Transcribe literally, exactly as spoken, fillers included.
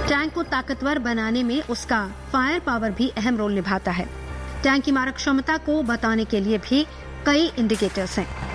Tank को ताकतवर बनाने में उसका फायर पावर भी अहम रोल निभाता है। टैंक की मारक क्षमता को बताने के लिए भी कई इंडिकेटर्स हैं।